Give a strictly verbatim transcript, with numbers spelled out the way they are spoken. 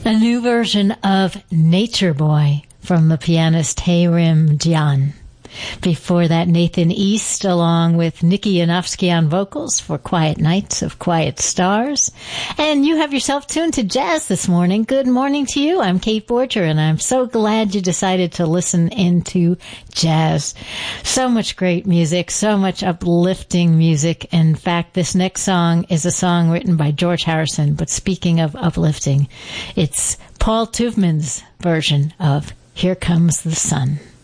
A new version of Nature Boy from the pianist Hayrim Jian. Before that, Nathan East along with Nikki Yanofsky on vocals for Quiet Nights of Quiet Stars. And you have yourself tuned to jazz this morning. Good morning to you. I'm Kate Borger, and I'm so glad you decided to listen into jazz. So much great music, so much uplifting music. In fact, this next song is a song written by George Harrison. But speaking of uplifting, it's Paul Tuvman's version of Here Comes the Sun.